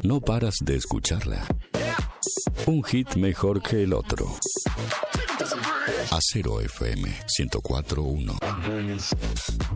no paras de escucharla. Un hit mejor que el otro. Acero FM 104.1.